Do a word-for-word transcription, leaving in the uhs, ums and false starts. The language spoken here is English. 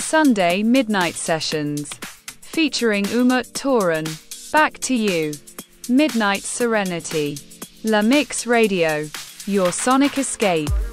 Sunday Midnight Sessions. Featuring Umut Toran. Back to you. Midnight Serenity. La Mix Radio. Your sonic escape.